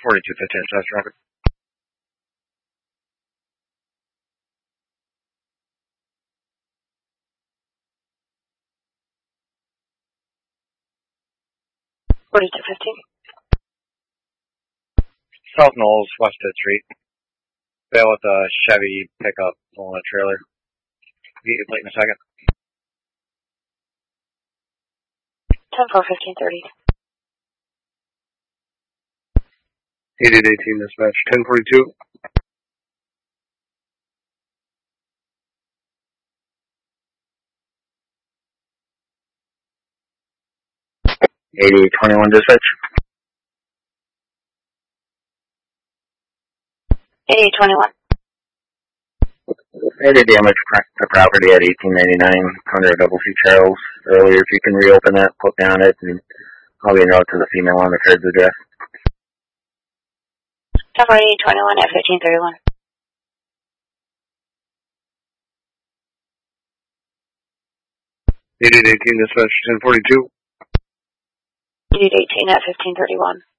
4215, South traffic. South Knowles, West 5th Street. Bail with a Chevy pickup pulling a trailer. Get your plate in a second. 10-4-15-30. 8818 dispatch, 1042. 8821 dispatch. 8821. Had a damage to property at 1899 under a double C Charles earlier. If you can reopen that, put down it, and I'll be in route to the female on the card's address. 10-4-8821 at 1531. 8818 dispatch, 1042. 8818 at 1531.